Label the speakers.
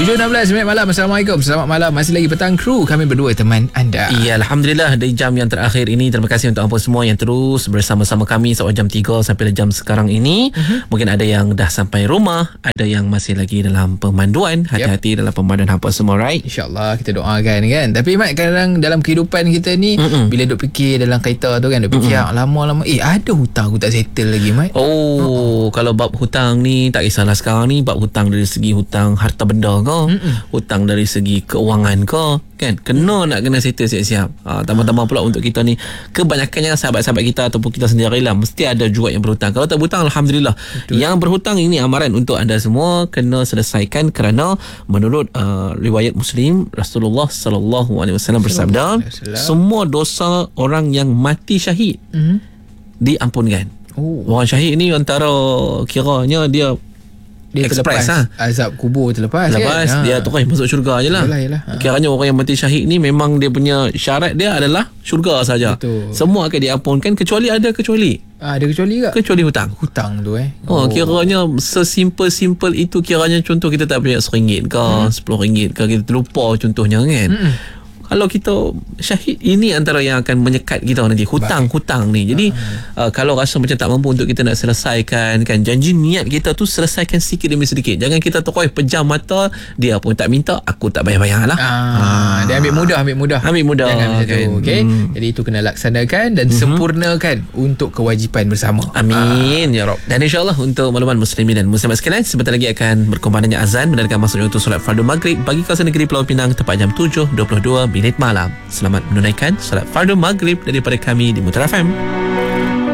Speaker 1: 7.16 malam. Assalamualaikum. Selamat malam. Masih lagi petang kru. Kami berdua teman anda.
Speaker 2: Ya, Alhamdulillah di jam yang terakhir ini. Terima kasih untuk apa semua yang terus bersama-sama kami sejak jam 3 sampai jam sekarang ini. Mungkin ada yang dah sampai rumah, ada yang masih lagi dalam pemanduan. Hati-hati dalam pemanduan apa semua, right?
Speaker 1: InsyaAllah kita doakan kan. Tapi Mat, kadang dalam kehidupan kita ni bila duk fikir dalam kereta tu kan, duk fikir lama-lama ada hutang aku tak settle lagi, Mat.
Speaker 2: Kalau bab hutang ni tak kisahlah sekarang ni. Bab hutang dari segi hutang harta benda ke, hutang dari segi keuangan ke, kan kena settle siap-siap. Tambah-tambah pula untuk kita ni, kebanyakannya sahabat-sahabat kita ataupun kita sendirilah mesti ada juga yang berhutang. Kalau tak berhutang, Alhamdulillah. Betul. Yang berhutang ini amaran untuk anda semua kena selesaikan, kerana menurut riwayat Muslim, Rasulullah SAW bersabda, semua dosa orang yang mati syahid diampunkan. Orang syahid ni antara kiranya dia express
Speaker 1: azab kubur terlepas kan?
Speaker 2: Dia terus masuk syurga je lah. Yalah. Kiranya orang yang mati syahid ni memang dia punya syarat dia adalah syurga saja. Semua akan diampunkan kecuali ada kecuali ke? Kecuali hutang
Speaker 1: tu
Speaker 2: kiranya sesimpel-simpel itu. Kiranya contoh kita tak punya RM1 ke RM10 ke, kita terlupa contohnya kan. Kalau kita syahid, ini antara yang akan menyekat kita nanti, hutang ni. Jadi kalau rasa macam tak mampu untuk kita nak selesaikan kan, janji niat kita tu selesaikan sedikit demi sedikit. Jangan kita terus pejam mata, dia pun tak minta, aku tak bayar-bayar lah.
Speaker 1: Dia ambil mudah jangan macam tu, okay? Jadi itu kena laksanakan dan sempurnakan untuk kewajipan bersama.
Speaker 2: Amin ya Rabb. Dan insyaAllah untuk makluman muslimin dan muslimat sekalian, sebentar lagi akan berkumandangnya azan menandakan masuknya untuk solat fardu maghrib bagi kawasan negeri Pulau Pinang tepat jam 7.22 malam. Selamat menunaikan solat fardu maghrib daripada kami di Mutiara FM.